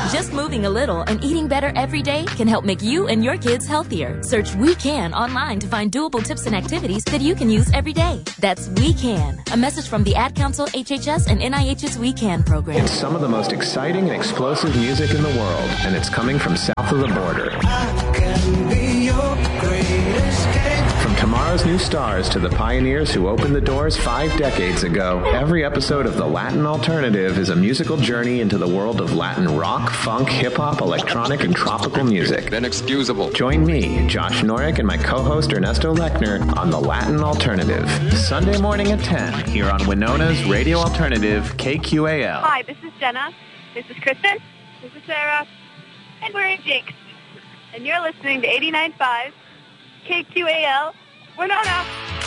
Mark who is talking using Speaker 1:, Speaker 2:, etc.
Speaker 1: Just moving a little and eating better every day can help make you and your kids healthier. Search We Can online to find doable tips and activities that you can use every day. That's We Can. A message from the Ad Council, HHS, and NIH's We Can program.
Speaker 2: It's some of the most exciting and explosive music in the world, and it's coming from south of the border.
Speaker 3: I can be your great escape.
Speaker 2: From tomorrow's new stars to the pioneers who opened the doors 5 decades ago, every episode of The Latin Alternative is a musical journey into the world of Latin rock, funk, hip-hop, electronic, and tropical music.
Speaker 4: Inexcusable.
Speaker 2: Join me, Josh Norick, and my co-host Ernesto Lechner on The Latin Alternative. Sunday morning at 10, here on Winona's Radio Alternative, KQAL.
Speaker 5: Hi, this is Jenna. This is Kristen. This is Sarah. And we're in Jinx. And you're listening to 89.5 KQAL Winona.